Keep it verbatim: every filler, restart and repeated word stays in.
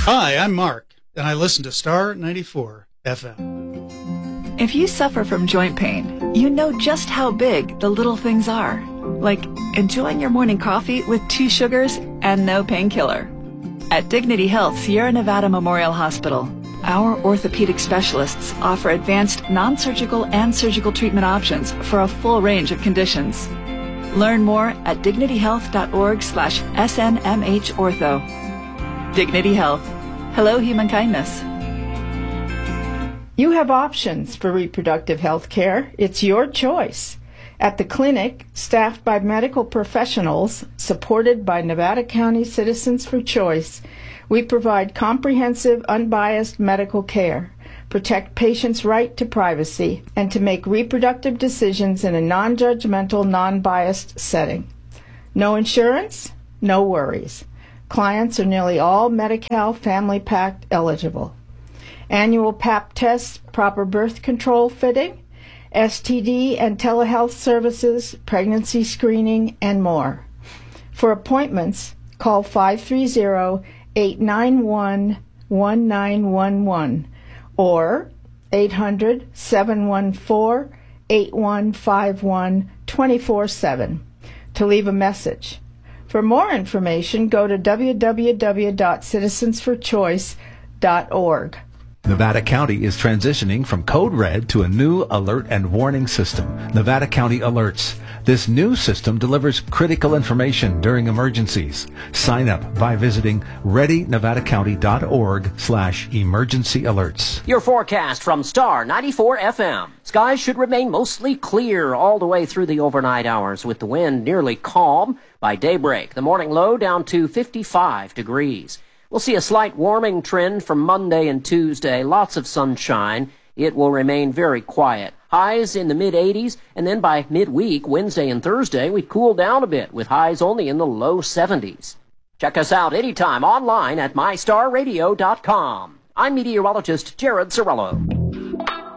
Hi, I'm Mark, and I listen to Star ninety-four F M. If you suffer from joint pain, you know just how big the little things are. Like enjoying your morning coffee with two sugars and no painkiller. At Dignity Health Sierra Nevada Memorial Hospital, our orthopedic specialists offer advanced non-surgical and surgical treatment options for a full range of conditions. Learn more at dignityhealth.org slash SNMH ortho. Dignity Health. Hello, human kindness. You have options for reproductive health care. It's your choice. At the clinic, staffed by medical professionals, supported by Nevada County Citizens for Choice, we provide comprehensive, unbiased medical care, protect patients' right to privacy, and to make reproductive decisions in a non-judgmental, non-biased setting. No insurance? No worries. Clients are nearly all Medi-Cal Family Pact eligible. Annual Pap tests, proper birth control fitting, S T D and telehealth services, pregnancy screening, and more. For appointments, call five three zero, eight nine one, one nine one one or eight hundred, seven one four, eight one five one, two four seven to leave a message. For more information, go to w w w dot citizens for choice dot org. Nevada County is transitioning from Code Red to a new alert and warning system, Nevada County Alerts. This new system delivers critical information during emergencies. Sign up by visiting ready nevada county dot org slash emergency alerts. Your forecast from Star ninety-four F M. Skies should remain mostly clear all the way through the overnight hours, with the wind nearly calm by daybreak. The morning low down to fifty-five degrees. We'll see a slight warming trend from Monday and Tuesday. Lots of sunshine. It will remain very quiet. Highs in the mid eighties, and then by midweek, Wednesday and Thursday, we cool down a bit with highs only in the low seventies. Check us out anytime online at my star radio dot com. I'm meteorologist Jared Sorello.